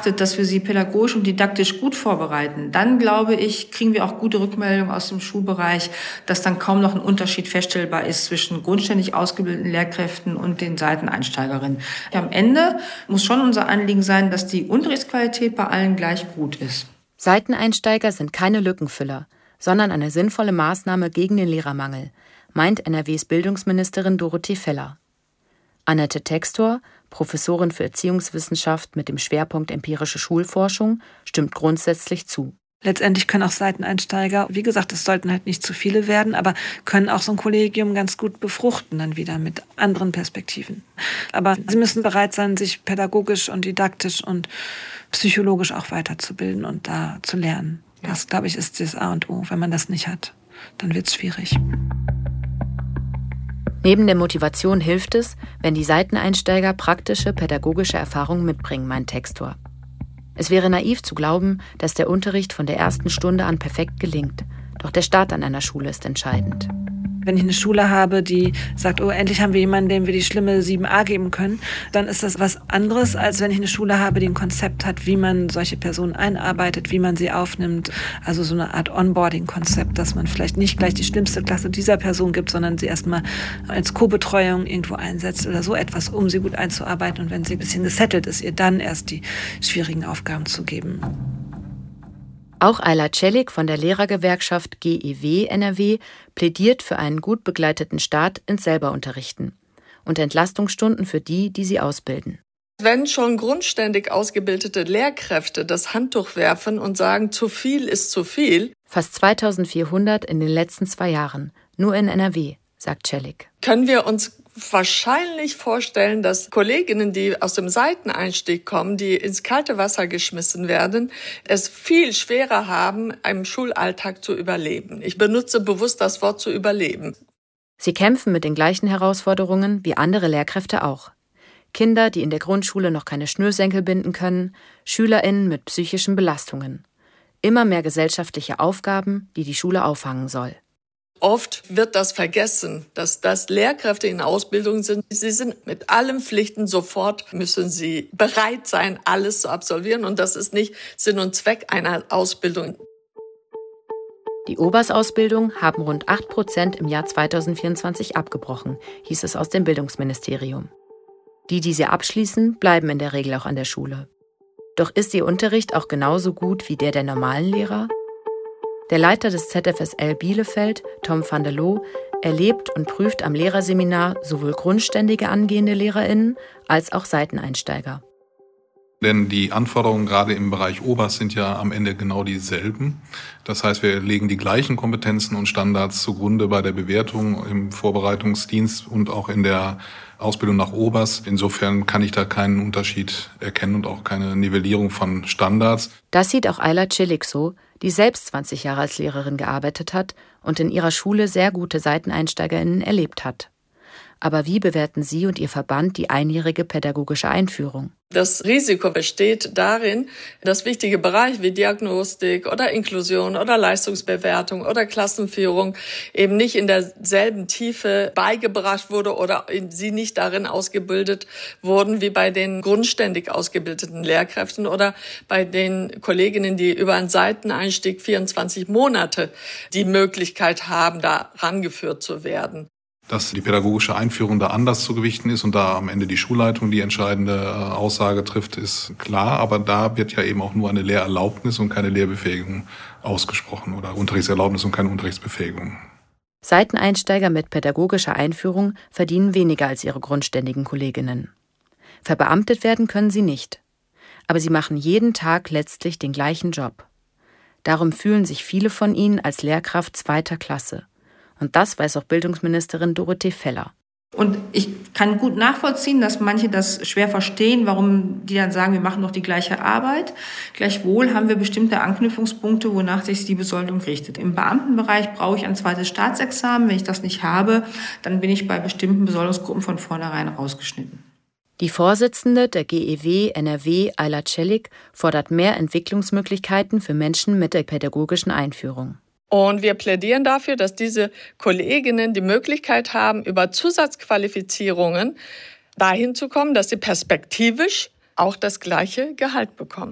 achtet, dass wir sie pädagogisch und didaktisch gut vorbereiten, dann glaube ich, kriegen wir auch gute Rückmeldungen aus dem Schulbereich, dass dann kaum noch ein Unterschied feststellbar ist zwischen grundständig ausgebildeten Lehrkräften und den Seiteneinsteigerinnen. Am Ende muss schon unser Anliegen sein, dass die Unterrichtsqualität bei allen gleich gut ist. Seiteneinsteiger sind keine Lückenfüller, sondern eine sinnvolle Maßnahme gegen den Lehrermangel, meint NRWs Bildungsministerin Dorothee Feller. Annette Textor, Professorin für Erziehungswissenschaft mit dem Schwerpunkt empirische Schulforschung, stimmt grundsätzlich zu. Letztendlich können auch Seiteneinsteiger, wie gesagt, es sollten halt nicht zu viele werden, aber können auch so ein Kollegium ganz gut befruchten dann wieder mit anderen Perspektiven. Aber sie müssen bereit sein, sich pädagogisch und didaktisch und psychologisch auch weiterzubilden und da zu lernen. Das, glaube ich, ist das A und O. Wenn man das nicht hat, dann wird es schwierig. Neben der Motivation hilft es, wenn die Seiteneinsteiger praktische pädagogische Erfahrungen mitbringen, meint Textor. Es wäre naiv zu glauben, dass der Unterricht von der ersten Stunde an perfekt gelingt. Doch der Start an einer Schule ist entscheidend. Wenn ich eine Schule habe, die sagt, oh, endlich haben wir jemanden, dem wir die schlimme 7a geben können, dann ist das was anderes, als wenn ich eine Schule habe, die ein Konzept hat, wie man solche Personen einarbeitet, wie man sie aufnimmt. Also so eine Art Onboarding-Konzept, dass man vielleicht nicht gleich die schlimmste Klasse dieser Person gibt, sondern sie erstmal als Co-Betreuung irgendwo einsetzt oder so etwas, um sie gut einzuarbeiten. Und wenn sie ein bisschen gesettelt ist, ihr dann erst die schwierigen Aufgaben zu geben. Auch Ayla Celik von der Lehrergewerkschaft GEW NRW plädiert für einen gut begleiteten Start ins Selberunterrichten und Entlastungsstunden für die, die sie ausbilden. Wenn schon grundständig ausgebildete Lehrkräfte das Handtuch werfen und sagen, zu viel ist zu viel. Fast 2400 in den letzten 2 Jahren, nur in NRW, sagt Celik. Können wir uns wahrscheinlich vorstellen, dass Kolleginnen, die aus dem Seiteneinstieg kommen, die ins kalte Wasser geschmissen werden, es viel schwerer haben, im Schulalltag zu überleben. Ich benutze bewusst das Wort zu überleben. Sie kämpfen mit den gleichen Herausforderungen wie andere Lehrkräfte auch. Kinder, die in der Grundschule noch keine Schnürsenkel binden können, SchülerInnen mit psychischen Belastungen. Immer mehr gesellschaftliche Aufgaben, die die Schule auffangen soll. Oft wird das vergessen, dass das Lehrkräfte in Ausbildung sind. Sie sind mit allen Pflichten sofort, müssen sie bereit sein, alles zu absolvieren. Und das ist nicht Sinn und Zweck einer Ausbildung. Die Obersausbildung haben rund 8% im Jahr 2024 abgebrochen, hieß es aus dem Bildungsministerium. Die sie abschließen, bleiben in der Regel auch an der Schule. Doch ist ihr Unterricht auch genauso gut wie der normalen Lehrer? Der Leiter des ZFSL Bielefeld, Tom van der Loo, erlebt und prüft am Lehrerseminar sowohl grundständige angehende LehrerInnen als auch Seiteneinsteiger. Denn die Anforderungen gerade im Bereich Obers sind ja am Ende genau dieselben. Das heißt, wir legen die gleichen Kompetenzen und Standards zugrunde bei der Bewertung im Vorbereitungsdienst und auch in der Ausbildung nach Obers. Insofern kann ich da keinen Unterschied erkennen und auch keine Nivellierung von Standards. Das sieht auch Ayla Celik so, die selbst 20 Jahre als Lehrerin gearbeitet hat und in ihrer Schule sehr gute SeiteneinsteigerInnen erlebt hat. Aber wie bewerten Sie und Ihr Verband die einjährige pädagogische Einführung? Das Risiko besteht darin, dass wichtige Bereiche wie Diagnostik oder Inklusion oder Leistungsbewertung oder Klassenführung eben nicht in derselben Tiefe beigebracht wurde oder sie nicht darin ausgebildet wurden wie bei den grundständig ausgebildeten Lehrkräften oder bei den Kolleginnen, die über einen Seiteneinstieg 24 Monate die Möglichkeit haben, da rangeführt zu werden. Dass die pädagogische Einführung da anders zu gewichten ist und da am Ende die Schulleitung die entscheidende Aussage trifft, ist klar. Aber da wird ja eben auch nur eine Lehrerlaubnis und keine Lehrbefähigung ausgesprochen oder Unterrichtserlaubnis und keine Unterrichtsbefähigung. Seiteneinsteiger mit pädagogischer Einführung verdienen weniger als ihre grundständigen Kolleginnen. Verbeamtet werden können sie nicht. Aber sie machen jeden Tag letztlich den gleichen Job. Darum fühlen sich viele von ihnen als Lehrkraft zweiter Klasse. Und das weiß auch Bildungsministerin Dorothee Feller. Und ich kann gut nachvollziehen, dass manche das schwer verstehen, warum die dann sagen, wir machen doch die gleiche Arbeit. Gleichwohl haben wir bestimmte Anknüpfungspunkte, wonach sich die Besoldung richtet. Im Beamtenbereich brauche ich ein zweites Staatsexamen. Wenn ich das nicht habe, dann bin ich bei bestimmten Besoldungsgruppen von vornherein rausgeschnitten. Die Vorsitzende der GEW NRW, Ayla Celik, fordert mehr Entwicklungsmöglichkeiten für Menschen mit der pädagogischen Einführung. Und wir plädieren dafür, dass diese Kolleginnen die Möglichkeit haben, über Zusatzqualifizierungen dahin zu kommen, dass sie perspektivisch auch das gleiche Gehalt bekommen.